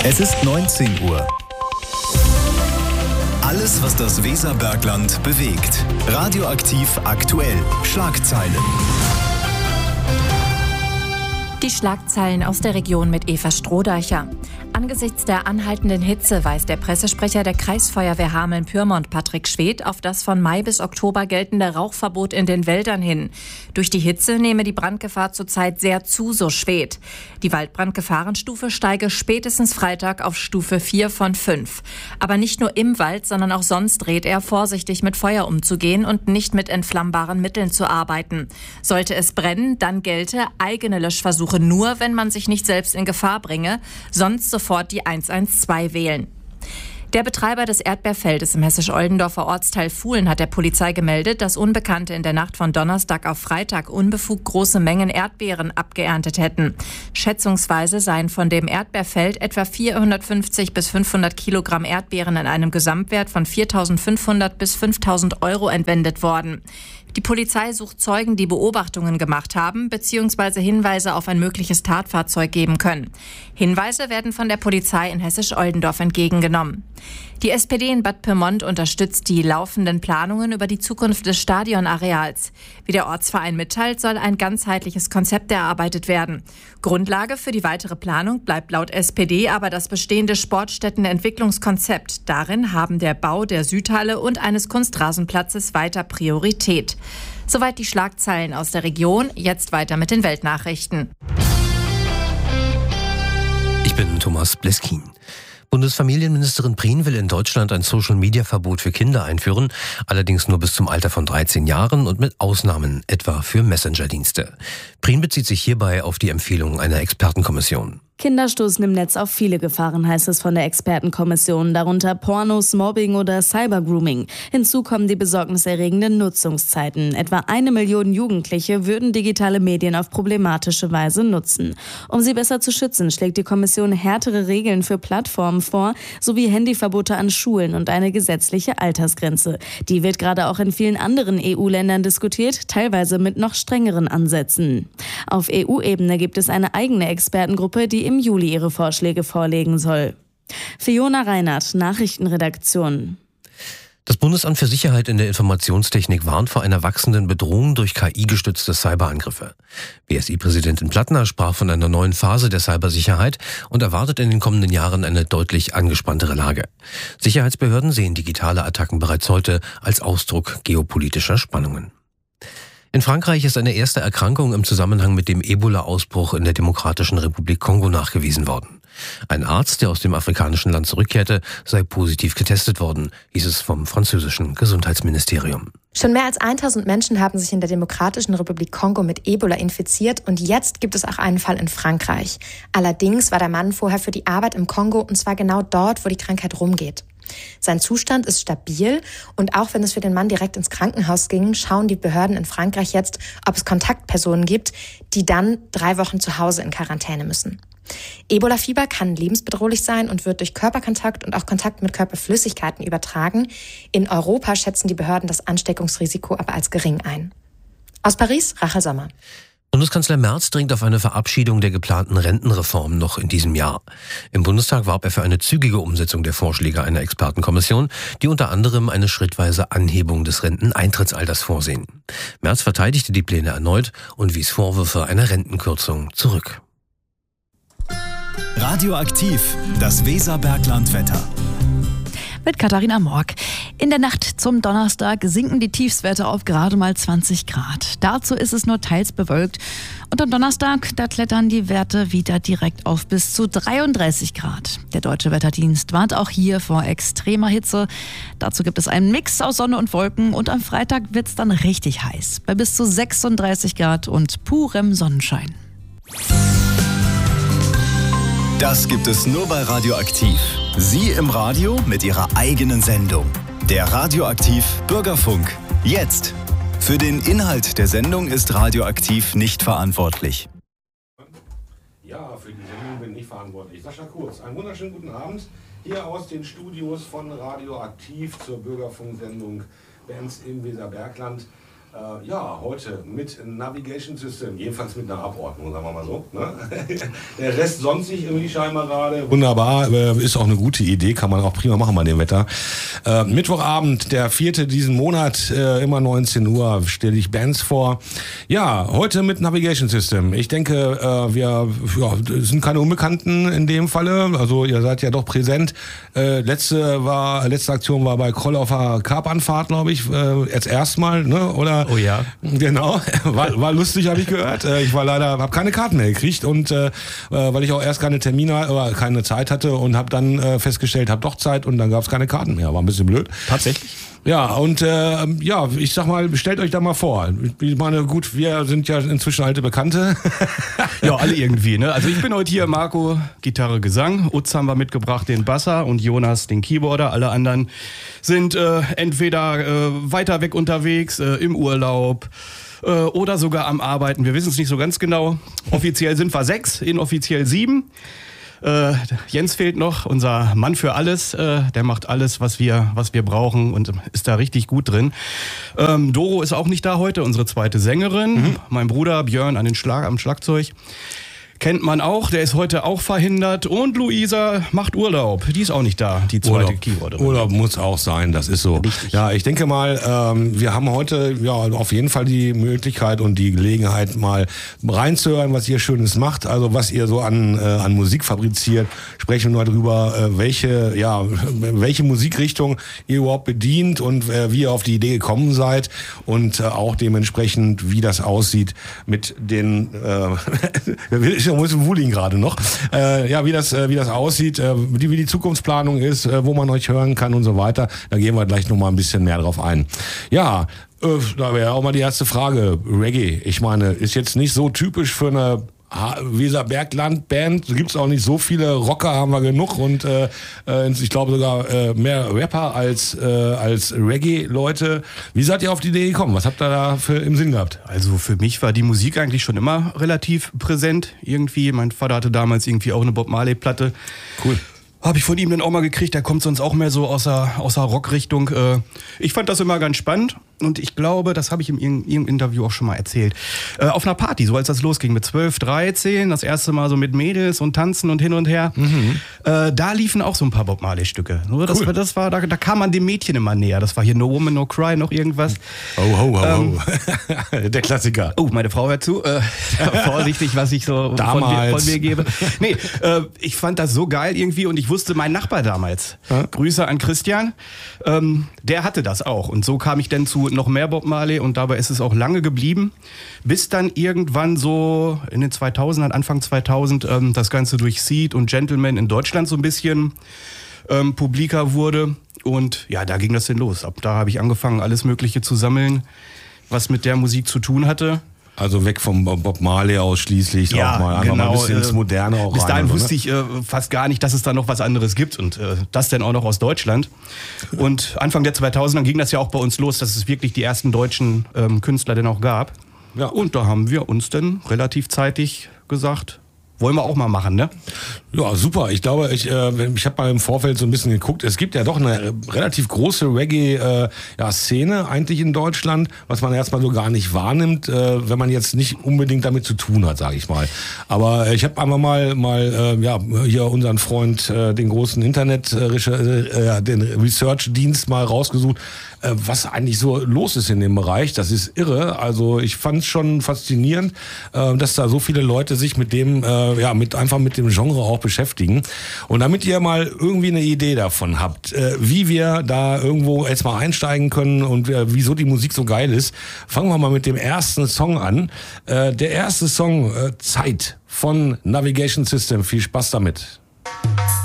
Es ist 19 Uhr. Alles, was das Weserbergland bewegt. Radioaktiv aktuell. Schlagzeilen. Die Schlagzeilen aus der Region mit Eva Strohdeicher. Angesichts der anhaltenden Hitze weist der Pressesprecher der Kreisfeuerwehr Hameln-Pyrmont, Patrick Schwedt, auf das von Mai bis Oktober geltende Rauchverbot in den Wäldern hin. Durch die Hitze nehme die Brandgefahr zurzeit sehr zu, so Schwedt. Die Waldbrandgefahrenstufe steige spätestens Freitag auf Stufe 4 von 5. Aber nicht nur im Wald, sondern auch sonst rät er, vorsichtig mit Feuer umzugehen und nicht mit entflammbaren Mitteln zu arbeiten. Sollte es brennen, dann gelte eigene Löschversuche nur, wenn man sich nicht selbst in Gefahr bringe, sonst sofort die 112 wählen. Der Betreiber des Erdbeerfeldes im hessisch-Oldendorfer Ortsteil Fuhlen hat der Polizei gemeldet, dass Unbekannte in der Nacht von Donnerstag auf Freitag unbefugt große Mengen Erdbeeren abgeerntet hätten. Schätzungsweise seien von dem Erdbeerfeld etwa 450 bis 500 Kilogramm Erdbeeren in einem Gesamtwert von 4.500 bis 5.000 Euro entwendet worden. Die Polizei sucht Zeugen, die Beobachtungen gemacht haben bzw. Hinweise auf ein mögliches Tatfahrzeug geben können. Hinweise werden von der Polizei in Hessisch-Oldendorf entgegengenommen. Die SPD in Bad Pyrmont unterstützt die laufenden Planungen über die Zukunft des Stadionareals. Wie der Ortsverein mitteilt, soll ein ganzheitliches Konzept erarbeitet werden. Grundlage für die weitere Planung bleibt laut SPD aber das bestehende Sportstättenentwicklungskonzept. Darin haben der Bau der Südhalle und eines Kunstrasenplatzes weiter Priorität. Soweit die Schlagzeilen aus der Region. Jetzt weiter mit den Weltnachrichten. Ich bin Thomas Bleskin. Bundesfamilienministerin Prien will in Deutschland ein Social-Media-Verbot für Kinder einführen, allerdings nur bis zum Alter von 13 Jahren und mit Ausnahmen, etwa für Messenger-Dienste. Prien bezieht sich hierbei auf die Empfehlung einer Expertenkommission. Kinder stoßen im Netz auf viele Gefahren, heißt es von der Expertenkommission, darunter Pornos, Mobbing oder Cybergrooming. Hinzu kommen die besorgniserregenden Nutzungszeiten. Etwa 1 Million Jugendliche würden digitale Medien auf problematische Weise nutzen. Um sie besser zu schützen, schlägt die Kommission härtere Regeln für Plattformen vor, sowie Handyverbote an Schulen und eine gesetzliche Altersgrenze. Die wird gerade auch in vielen anderen EU-Ländern diskutiert, teilweise mit noch strengeren Ansätzen. Auf EU-Ebene gibt es eine eigene Expertengruppe, die im Juli ihre Vorschläge vorlegen soll. Fiona Reinhardt, Nachrichtenredaktion. Das Bundesamt für Sicherheit in der Informationstechnik warnt vor einer wachsenden Bedrohung durch KI-gestützte Cyberangriffe. BSI-Präsidentin Plattner sprach von einer neuen Phase der Cybersicherheit und erwartet in den kommenden Jahren eine deutlich angespanntere Lage. Sicherheitsbehörden sehen digitale Attacken bereits heute als Ausdruck geopolitischer Spannungen. In Frankreich ist eine erste Erkrankung im Zusammenhang mit dem Ebola-Ausbruch in der Demokratischen Republik Kongo nachgewiesen worden. Ein Arzt, der aus dem afrikanischen Land zurückkehrte, sei positiv getestet worden, hieß es vom französischen Gesundheitsministerium. Schon mehr als 1000 Menschen haben sich in der Demokratischen Republik Kongo mit Ebola infiziert und jetzt gibt es auch einen Fall in Frankreich. Allerdings war der Mann vorher für die Arbeit im Kongo und zwar genau dort, wo die Krankheit rumgeht. Sein Zustand ist stabil und auch wenn es für den Mann direkt ins Krankenhaus ging, schauen die Behörden in Frankreich jetzt, ob es Kontaktpersonen gibt, die dann 3 Wochen zu Hause in Quarantäne müssen. Ebola-Fieber kann lebensbedrohlich sein und wird durch Körperkontakt und auch Kontakt mit Körperflüssigkeiten übertragen. In Europa schätzen die Behörden das Ansteckungsrisiko aber als gering ein. Aus Paris, Rachel Sommer. Bundeskanzler Merz dringt auf eine Verabschiedung der geplanten Rentenreform noch in diesem Jahr. Im Bundestag warb er für eine zügige Umsetzung der Vorschläge einer Expertenkommission, die unter anderem eine schrittweise Anhebung des Renteneintrittsalters vorsehen. Merz verteidigte die Pläne erneut und wies Vorwürfe einer Rentenkürzung zurück. Radioaktiv, das Weserberglandwetter. Mit Katharina Morg. In der Nacht zum Donnerstag sinken die Tiefstwerte auf gerade mal 20 Grad. Dazu ist es nur teils bewölkt. Und am Donnerstag, da klettern die Werte wieder direkt auf bis zu 33 Grad. Der Deutsche Wetterdienst warnt auch hier vor extremer Hitze. Dazu gibt es einen Mix aus Sonne und Wolken und am Freitag wird's dann richtig heiß. Bei bis zu 36 Grad und purem Sonnenschein. Das gibt es nur bei Radioaktiv. Sie im Radio mit Ihrer eigenen Sendung. Der Radioaktiv Bürgerfunk. Jetzt. Für den Inhalt der Sendung ist Radioaktiv nicht verantwortlich. Ja, für die Sendung bin ich verantwortlich. Sascha Kurz, einen wunderschönen guten Abend hier aus den Studios von Radioaktiv zur Bürgerfunksendung Bands im Weserbergland. Ja, heute mit Navigation System, jedenfalls mit einer Abordnung, sagen wir mal so. Ne? Der Rest sonst nicht irgendwie scheinbar gerade. Wunderbar, ist auch eine gute Idee, kann man auch prima machen bei dem Wetter. Mittwochabend, der 4. diesen Monat, immer 19 Uhr, stelle ich Bands vor. Ja, heute mit Navigation System. Ich denke, wir sind keine Unbekannten in dem Falle, also ihr seid ja doch präsent. Letzte Aktion war bei Kroll auf der Karpanfahrt, glaube ich, jetzt erstmal, ne? Oder? Oh ja. Genau, war lustig, habe ich gehört. Ich war leider, habe keine Karten mehr gekriegt und weil ich auch erst keine Termine oder keine Zeit hatte und habe dann festgestellt, habe doch Zeit und dann gab es keine Karten mehr. War ein bisschen blöd. Tatsächlich? Ja, und ich sag mal, stellt euch da mal vor. Ich meine, gut, wir sind ja inzwischen alte Bekannte. Ja, alle irgendwie, ne? Also ich bin heute hier, Marco, Gitarre, Gesang, Utz haben wir mitgebracht, den Basser und Jonas, den Keyboarder. Alle anderen sind entweder weiter weg unterwegs, im Urlaub oder sogar am Arbeiten. Wir wissen es nicht so ganz genau. Offiziell sind wir 6, inoffiziell 7. Jens fehlt noch, unser Mann für alles. Der macht alles, was wir brauchen und ist da richtig gut drin. Doro ist auch nicht da heute, unsere zweite Sängerin. Mein Bruder Björn am Schlagzeug. Kennt man auch, der ist heute auch verhindert. Und Luisa macht Urlaub, die ist auch nicht da, die zweite Keyboarderin. Urlaub muss auch sein, das ist so. Richtig. Ja, ich denke mal, wir haben heute ja auf jeden Fall die Möglichkeit und die Gelegenheit, mal reinzuhören, was ihr Schönes macht. Also was ihr so an Musik fabriziert. Sprechen wir darüber, welche Musikrichtung ihr überhaupt bedient und wie ihr auf die Idee gekommen seid. Und auch dementsprechend, wie das aussieht mit den... ist ja ein bisschen Wuling gerade noch. Wie das aussieht, wie die Zukunftsplanung ist, wo man euch hören kann und so weiter. Da gehen wir gleich noch mal ein bisschen mehr drauf ein. Ja, da wäre auch mal die erste Frage. Reggae, ich meine, ist jetzt nicht so typisch für eine Weserbergland-Band, gibt's auch nicht so viele Rocker, haben wir genug und ich glaube sogar mehr Rapper als Reggae-Leute. Wie seid ihr auf die Idee gekommen? Was habt ihr da im Sinn gehabt? Also für mich war die Musik eigentlich schon immer relativ präsent irgendwie. Mein Vater hatte damals irgendwie auch eine Bob Marley-Platte. Cool. Habe ich von ihm dann auch mal gekriegt, der kommt sonst auch mehr so aus der Rockrichtung. Ich fand das immer ganz spannend und ich glaube, das habe ich in irgendeinem Interview auch schon mal erzählt. Auf einer Party, so als das losging mit 12, 13, das erste Mal so mit Mädels und Tanzen und hin und her. Da liefen auch so ein paar Bob Marley-Stücke. Da kam man dem Mädchen immer näher. Das war hier No Woman, No Cry, noch irgendwas. Oh. Der Klassiker. Oh, meine Frau hört zu. Vorsichtig, was ich so von mir gebe. Nee, ich fand das so geil irgendwie und ich wusste, mein Nachbar damals, Grüße an Christian, der hatte das auch. Und so kam ich dann zu noch mehr Bob Marley und dabei ist es auch lange geblieben, bis dann irgendwann so in den 2000ern, Anfang 2000, das Ganze durch Seed und Gentleman in Deutschland so ein bisschen publiker wurde. Und ja, da ging das dann los. Ab da habe ich angefangen, alles Mögliche zu sammeln, was mit der Musik zu tun hatte. Also weg vom Bob Marley ausschließlich, ja, auch mal, genau, mal ein bisschen ins Moderne auch bis rein. dahin oder, wusste ich fast gar nicht, dass es da noch was anderes gibt und das dann auch noch aus Deutschland. Und Anfang der 2000er ging das ja auch bei uns los, dass es wirklich die ersten deutschen Künstler dann auch gab. Ja. Und da haben wir uns dann relativ zeitig gesagt, wollen wir auch mal machen, ne? Ja, super. Ich glaube, ich habe mal im Vorfeld so ein bisschen geguckt. Es gibt ja doch eine relativ große Reggae-Szene eigentlich in Deutschland, was man erstmal so gar nicht wahrnimmt, wenn man jetzt nicht unbedingt damit zu tun hat, sage ich mal. Aber ich habe einfach mal hier unseren Freund, den großen den Research-Dienst mal rausgesucht, was eigentlich so los ist in dem Bereich. Das ist irre. Also ich fand es schon faszinierend, dass da so viele Leute sich mit dem mit dem Genre auch beschäftigen. Und damit ihr mal irgendwie eine Idee davon habt, wie wir da irgendwo jetzt mal einsteigen können und wieso die Musik so geil ist, fangen wir mal mit dem ersten Song an. Der erste Song, Zeit von Navigation System. Viel Spaß damit.